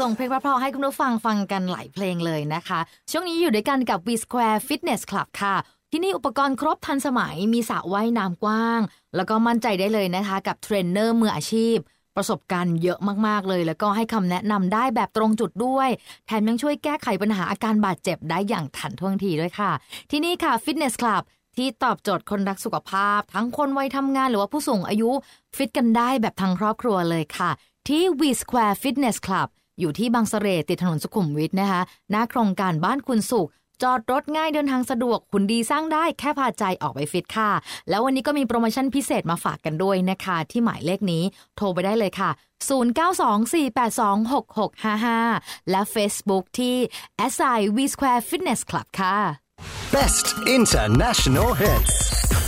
ส่งเพลงเพราะๆให้คุณผู้ฟังฟังกันหลายเพลงเลยนะคะช่วงนี้อยู่ด้วยกันกับ V Square Fitness Club ค่ะที่นี่อุปกรณ์ครบทันสมัยมีสระว่ายน้ำกว้างแล้วก็มั่นใจได้เลยนะคะกับเทรนเนอร์มืออาชีพประสบการณ์เยอะมากๆเลยแล้วก็ให้คำแนะนำได้แบบตรงจุดด้วยแถมยังช่วยแก้ไขปัญหาอาการบาดเจ็บได้อย่างทันท่วงทีด้วยค่ะที่นี่ค่ะ Fitness Club ที่ตอบโจทย์คนรักสุขภาพทั้งคนวัยทำงานหรือว่าผู้สูงอายุฟิตกันได้แบบทั้งครอบครัวเลยค่ะที่ V Square Fitness Club อยู่ที่บางเสร่ติดถนนสุขุมวิทนะคะหน้าโครงการบ้านคุณสุขจอดรถง่ายเดินทางสะดวกหุ่นดีสร้างได้แค่พาใจออกไปฟิตค่ะแล้ววันนี้ก็มีโปรโมชั่นพิเศษมาฝากกันด้วยนะคะที่หมายเลขนี้โทรไปได้เลยค่ะ0924826655และ Facebook ที่ SI V Square Fitness Club ค่ะ Best International Hits